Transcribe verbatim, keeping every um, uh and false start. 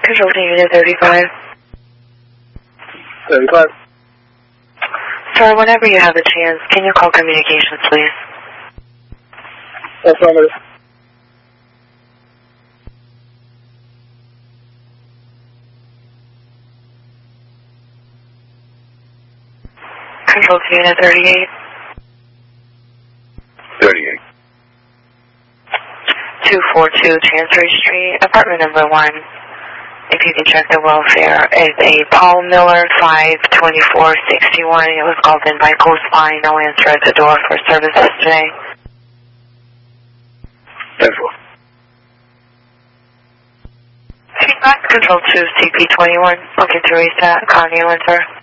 Control to Unit thirty-five. thirty-five. Sir, whenever you have a chance, can you call communications, please? Affirmative. Control to Unit thirty-eight. thirty-eight. two forty-two Chancery Street, apartment number one. If you can check the welfare, it's a Paul Miller, five twenty-four sixty-one. It was called in by Coastline. No answer at the door for services today. Therefore. Feedback, Control to C P twenty-one. Looking to reset. Connie Winter.